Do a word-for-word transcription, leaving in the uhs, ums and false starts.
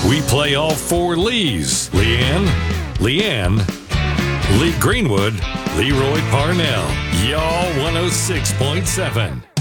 We play all four Lees. Leanne, Leanne, Lee Greenwood, Leroy Parnell. Y'all one oh six point seven.